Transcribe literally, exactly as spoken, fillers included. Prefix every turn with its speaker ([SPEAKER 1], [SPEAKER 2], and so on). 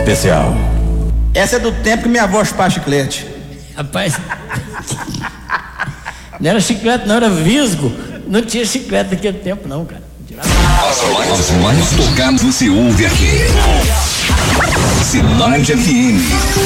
[SPEAKER 1] especial.
[SPEAKER 2] Essa é do tempo que minha avó chupava chiclete.
[SPEAKER 3] Rapaz, não era chiclete, não, era visgo. Não tinha chiclete naquele tempo, não, cara.
[SPEAKER 4] As mais, as mais tocadas você ouve aqui. Cidade F M.